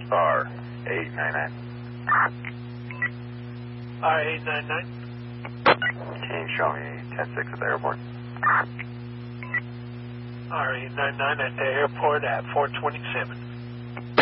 R899. R899. Can you show me 10-6 at the airport? R899 at the airport at 427.